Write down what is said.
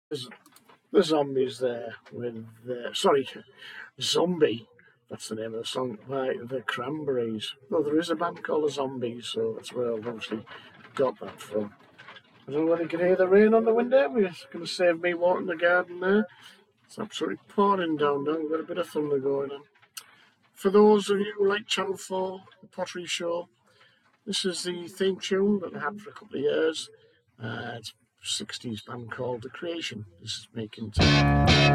There's the Zombies there with, sorry, Zombie. That's the name of the song by the Cranberries. Though there is a band called the Zombies, so that's where I've obviously got that from. I don't know whether you can hear the rain on the window. It's going to save me watering the garden there. It's absolutely pouring down now. We've got a bit of thunder going on. For those of you who like Channel 4, The Pottery Show, this is the theme tune that I had for a couple of years. It's a 60s band called The Creation. This is making time.